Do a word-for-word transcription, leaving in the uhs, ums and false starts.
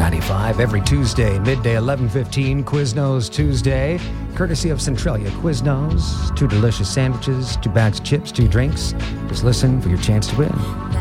ninety-five every Tuesday, midday, eleven fifteen, Quiznos Tuesday, courtesy of Centralia Quiznos. Two delicious sandwiches, two bags of chips, two drinks. Just listen for your chance to win.